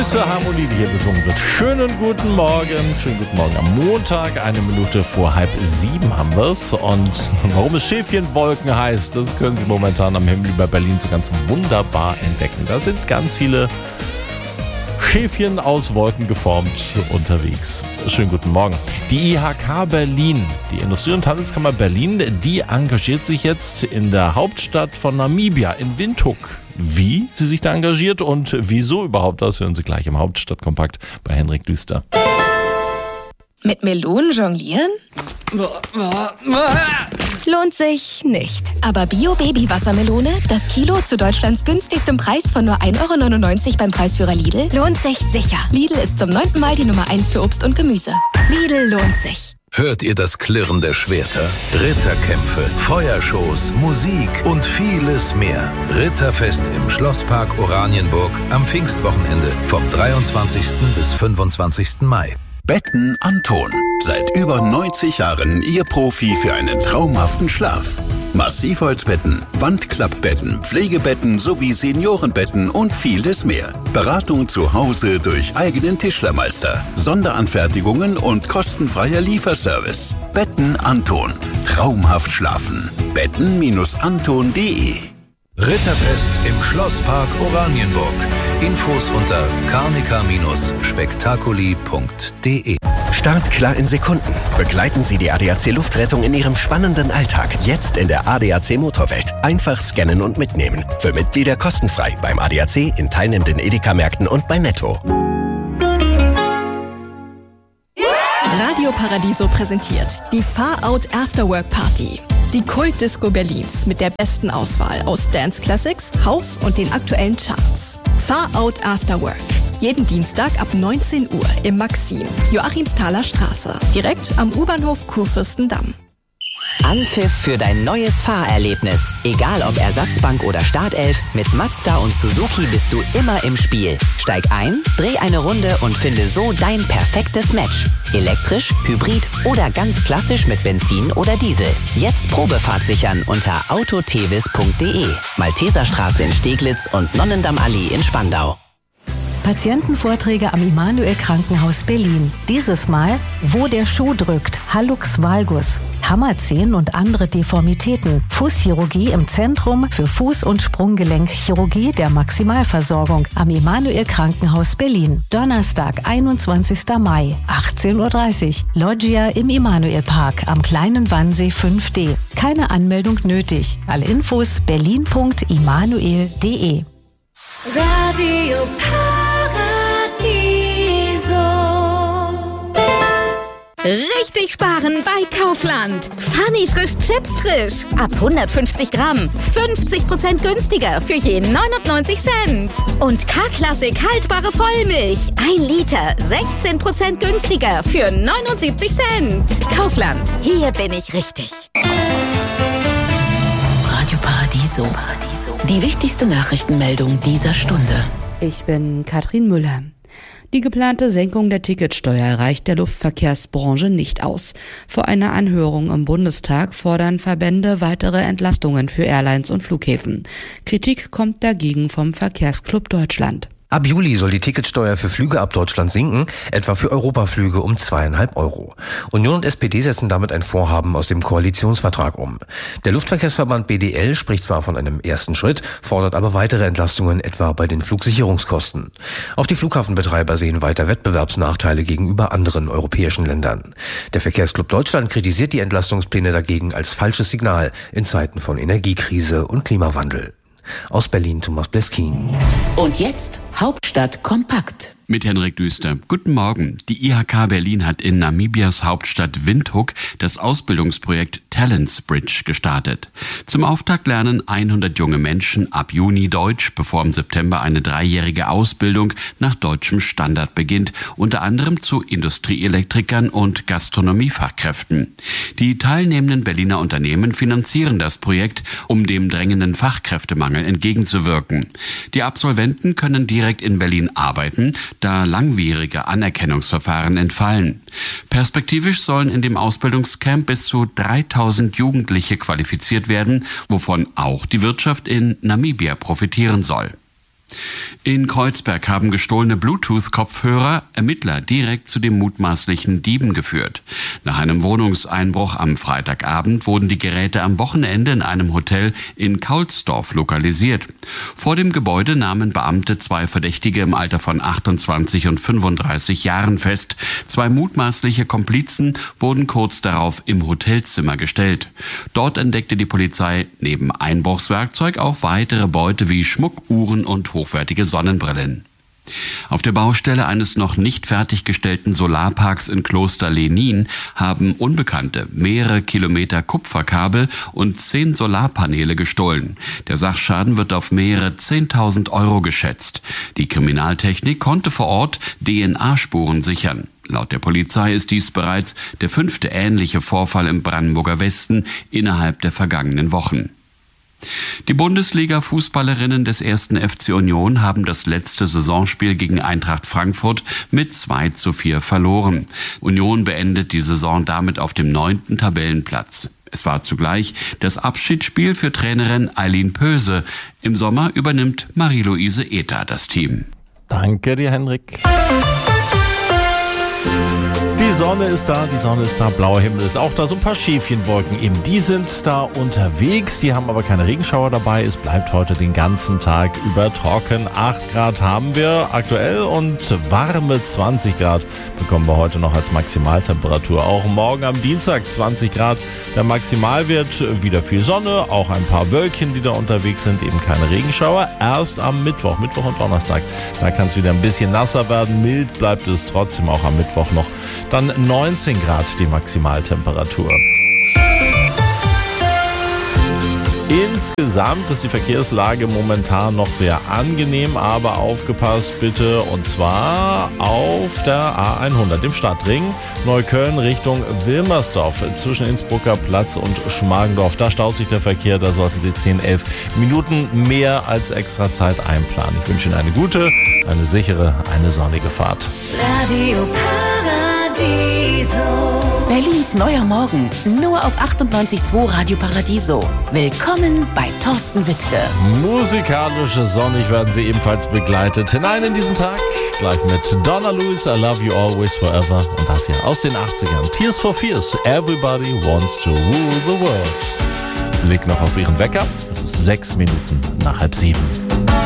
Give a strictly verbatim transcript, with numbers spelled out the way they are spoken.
süße Harmonie, die hier besungen wird. Schönen guten Morgen, schönen guten Morgen am Montag. Eine Minute vor halb sieben haben wir es. Und warum es Schäfchenwolken heißt, das können Sie momentan am Himmel über Berlin so ganz wunderbar entdecken. Da sind ganz viele Schäfchen aus Wolken geformt unterwegs. Schönen guten Morgen. Die I H K Berlin, die Industrie- und Handelskammer Berlin, die engagiert sich jetzt in der Hauptstadt von Namibia, in Windhoek. Wie sie sich da engagiert und wieso überhaupt, das hören Sie gleich im Hauptstadtkompakt bei Henrik Düster. Mit Melonen jonglieren? Lohnt sich nicht. Aber Bio-Baby-Wassermelone, das Kilo zu Deutschlands günstigstem Preis von nur ein Euro neunundneunzig beim Preisführer Lidl, lohnt sich sicher. Lidl ist zum neunten Mal die Nummer eins für Obst und Gemüse. Lidl lohnt sich. Hört ihr das Klirren der Schwerter? Ritterkämpfe, Feuershows, Musik und vieles mehr. Ritterfest im Schlosspark Oranienburg am Pfingstwochenende vom dreiundzwanzigsten bis fünfundzwanzigsten Mai. Betten Anton. Seit über neunzig Jahren Ihr Profi für einen traumhaften Schlaf. Massivholzbetten, Wandklappbetten, Pflegebetten sowie Seniorenbetten und vieles mehr. Beratung zu Hause durch eigenen Tischlermeister, Sonderanfertigungen und kostenfreier Lieferservice. Betten Anton. Traumhaft schlafen. betten Anton punkt de. Ritterfest im Schlosspark Oranienburg. Infos unter karnika spektakuli punkt de. Startklar in Sekunden. Begleiten Sie die A D A C Luftrettung in Ihrem spannenden Alltag. Jetzt in der A D A C Motorwelt. Einfach scannen und mitnehmen. Für Mitglieder kostenfrei beim A D A C, in teilnehmenden Edeka-Märkten und bei Netto. Radio Paradiso präsentiert die Far Out Afterwork Party. Die Kult-Disco Berlins mit der besten Auswahl aus Dance Classics, House und den aktuellen Charts. Far Out Afterwork. Jeden Dienstag ab neunzehn Uhr im Maxim, Joachimsthaler Straße, direkt am U-Bahnhof Kurfürstendamm. Anpfiff für dein neues Fahrerlebnis. Egal ob Ersatzbank oder Startelf, mit Mazda und Suzuki bist du immer im Spiel. Steig ein, dreh eine Runde und finde so dein perfektes Match. Elektrisch, Hybrid oder ganz klassisch mit Benzin oder Diesel. Jetzt Probefahrt sichern unter autotevis punkt de. Malteserstraße in Steglitz und Nonnendammallee in Spandau. Patientenvorträge am Immanuel Krankenhaus Berlin. Dieses Mal, wo der Schuh drückt, Hallux valgus, Hammerzehen und andere Deformitäten, Fußchirurgie im Zentrum für Fuß- und Sprunggelenkchirurgie der Maximalversorgung am Immanuel Krankenhaus Berlin. Donnerstag, einundzwanzigsten Mai, achtzehn Uhr dreißig, Loggia im Immanuel Park am Kleinen Wannsee fünf D. Keine Anmeldung nötig. Alle Infos berlin punkt immanuel punkt de. Radio Paradiso. Richtig sparen bei Kaufland. Funny frisch Chips frisch. Ab hundertfünfzig Gramm. fünfzig Prozent günstiger für je neunundneunzig Cent. Und K-Klassik haltbare Vollmilch. ein Liter. sechzehn Prozent günstiger für neunundsiebzig Cent. Kaufland. Hier bin ich richtig. Radio Paradiso. Die wichtigste Nachrichtenmeldung dieser Stunde. Ich bin Katrin Müller. Die geplante Senkung der Ticketsteuer reicht der Luftverkehrsbranche nicht aus. Vor einer Anhörung im Bundestag fordern Verbände weitere Entlastungen für Airlines und Flughäfen. Kritik kommt dagegen vom Verkehrsclub Deutschland. Ab Juli soll die Ticketsteuer für Flüge ab Deutschland sinken, etwa für Europaflüge um zweieinhalb Euro. Union und S P D setzen damit ein Vorhaben aus dem Koalitionsvertrag um. Der Luftverkehrsverband B D L spricht zwar von einem ersten Schritt, fordert aber weitere Entlastungen, etwa bei den Flugsicherungskosten. Auch die Flughafenbetreiber sehen weiter Wettbewerbsnachteile gegenüber anderen europäischen Ländern. Der Verkehrsclub Deutschland kritisiert die Entlastungspläne dagegen als falsches Signal in Zeiten von Energiekrise und Klimawandel. Aus Berlin Thomas Bleskin. Und jetzt Hauptstadt kompakt. Mit Henrik Düster. Guten Morgen. Die I H K Berlin hat in Namibias Hauptstadt Windhoek das Ausbildungsprojekt Talents Bridge gestartet. Zum Auftakt lernen hundert junge Menschen ab Juni Deutsch, bevor im September eine dreijährige Ausbildung nach deutschem Standard beginnt, unter anderem zu Industrieelektrikern und Gastronomiefachkräften. Die teilnehmenden Berliner Unternehmen finanzieren das Projekt, um dem drängenden Fachkräftemangel entgegenzuwirken. Die Absolventen können direkt in Berlin arbeiten, da langwierige Anerkennungsverfahren entfallen. Perspektivisch sollen in dem Ausbildungscamp bis zu dreitausend Jugendliche qualifiziert werden, wovon auch die Wirtschaft in Namibia profitieren soll. In Kreuzberg haben gestohlene Bluetooth-Kopfhörer Ermittler direkt zu den mutmaßlichen Dieben geführt. Nach einem Wohnungseinbruch am Freitagabend wurden die Geräte am Wochenende in einem Hotel in Kaulsdorf lokalisiert. Vor dem Gebäude nahmen Beamte zwei Verdächtige im Alter von achtundzwanzig und fünfunddreißig Jahren fest. Zwei mutmaßliche Komplizen wurden kurz darauf im Hotelzimmer gestellt. Dort entdeckte die Polizei neben Einbruchswerkzeug auch weitere Beute wie Schmuck, Uhren und hochwertige Sonnenbrillen. Auf der Baustelle eines noch nicht fertiggestellten Solarparks in Kloster Lenin haben Unbekannte mehrere Kilometer Kupferkabel und zehn Solarpaneele gestohlen. Der Sachschaden wird auf mehrere zehntausend Euro geschätzt. Die Kriminaltechnik konnte vor Ort D N A-Spuren sichern. Laut der Polizei ist dies bereits der fünfte ähnliche Vorfall im Brandenburger Westen innerhalb der vergangenen Wochen. Die Bundesliga-Fußballerinnen des ersten F C Union haben das letzte Saisonspiel gegen Eintracht Frankfurt mit zwei zu vier verloren. Union beendet die Saison damit auf dem neunten Tabellenplatz. Es war zugleich das Abschiedsspiel für Trainerin Eileen Pöse. Im Sommer übernimmt Marie-Louise Ether das Team. Danke dir, Henrik. Die Sonne ist da, die Sonne ist da, blauer Himmel ist auch da, so ein paar Schäfchenwolken eben, die sind da unterwegs, die haben aber keine Regenschauer dabei, es bleibt heute den ganzen Tag über trocken. acht Grad haben wir aktuell und warme zwanzig Grad bekommen wir heute noch als Maximaltemperatur. Auch morgen am Dienstag zwanzig Grad der Maximalwert, wieder viel Sonne, auch ein paar Wölkchen, die da unterwegs sind, eben keine Regenschauer. Erst am Mittwoch, Mittwoch und Donnerstag, da kann es wieder ein bisschen nasser werden, mild bleibt es trotzdem auch am Mittwoch noch. Dann neunzehn Grad die Maximaltemperatur. Insgesamt ist die Verkehrslage momentan noch sehr angenehm, aber aufgepasst bitte, und zwar auf der A hundert, dem Stadtring, Neukölln Richtung Wilmersdorf, zwischen Innsbrucker Platz und Schmargendorf. Da staut sich der Verkehr, da sollten Sie zehn, elf Minuten mehr als extra Zeit einplanen. Ich wünsche Ihnen eine gute, eine sichere, eine sonnige Fahrt. Radio Paradiso. Berlins neuer Morgen, nur auf achtundneunzig Komma zwei Radio Paradiso. Willkommen bei Thorsten Wittke. Musikalisch sonnig werden Sie ebenfalls begleitet hinein in diesen Tag. Gleich mit Donna Lewis, I Love You Always Forever. Und das hier aus den achtzigern. Tears for Fears, Everybody Wants to Rule the World. Blick noch auf Ihren Wecker. Es ist sechs Minuten nach halb sieben.